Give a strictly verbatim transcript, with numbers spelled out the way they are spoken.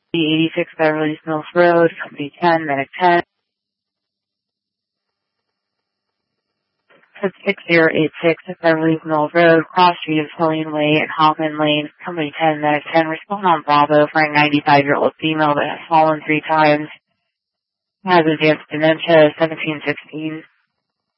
eighty-six Beverly Mills Road, Company ten, Medic ten. six zero eight six Beverly Mills Road, Cross Street of Hillian Way and Hoffman Lane, Company ten, Medic ten. Respond on Bravo for a ninety-five-year-old female that has fallen three times, has advanced dementia, seventeen sixteen.